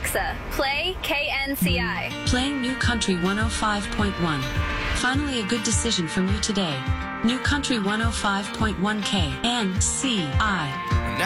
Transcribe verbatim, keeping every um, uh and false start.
Alexa, play K N C I. Playing New Country one oh five point one. Finally a good decision from you today. New Country one oh five point one K N C I.